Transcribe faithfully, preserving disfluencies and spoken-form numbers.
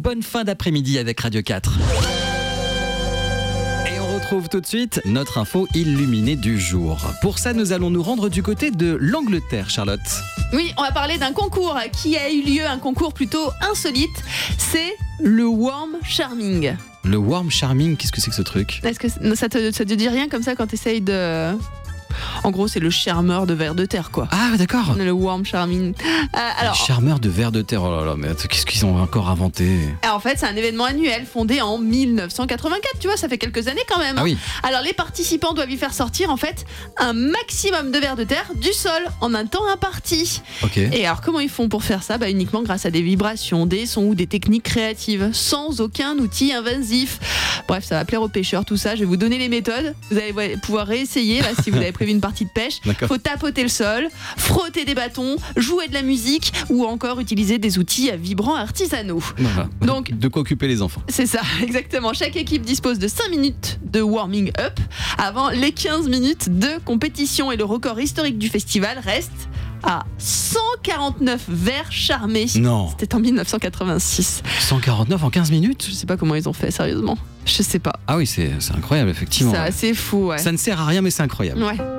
bonne fin d'après-midi avec Radio quatre. Et on retrouve tout de suite notre info illuminée du jour. Pour ça, nous allons nous rendre du côté de l'Angleterre, Charlotte. Oui, on va parler d'un concours qui a eu lieu, un concours plutôt insolite. C'est le Worm Charming. Le Worm Charming, qu'est-ce que c'est que ce truc ? Est-ce que ça te, ça te dit rien comme ça quand tu essayes de... En gros, c'est le charmeur de vers de terre, quoi. Ah, d'accord. Le Worm Charming. Euh, alors, Le charmeur de vers de terre. Oh là là, mais qu'est-ce qu'ils ont encore inventé ? en fait, c'est un événement annuel fondé en dix-neuf cent quatre-vingt-quatre. Tu vois, ça fait quelques années quand même. Hein. Ah oui. Alors, les participants doivent y faire sortir en fait un maximum de vers de terre du sol en un temps imparti. Ok. Et alors, comment ils font pour faire ça ? Bah, uniquement grâce à des vibrations, des sons ou des techniques créatives, sans aucun outil invasif. Bref, ça va plaire aux pêcheurs, tout ça. Je vais vous donner les méthodes. Vous allez pouvoir réessayer là si vous avez prévu une partie de pêche. D'accord. Faut tapoter le sol, frotter des bâtons, jouer de la musique ou encore utiliser des outils à vibrants artisanaux. Voilà. Donc- de quoi occuper les enfants. C'est ça, exactement. Chaque équipe dispose de cinq minutes de warming up avant les quinze minutes de compétition et le record historique du festival reste à cent quarante-neuf vers charmés. Non. C'était en dix-neuf cent quatre-vingt-six. cent quarante-neuf en quinze minutes ? Je sais pas comment ils ont fait, sérieusement. Je sais pas. Ah oui, c'est, c'est incroyable, effectivement. C'est assez fou, ouais. Ça ne sert à rien, mais c'est incroyable. Ouais.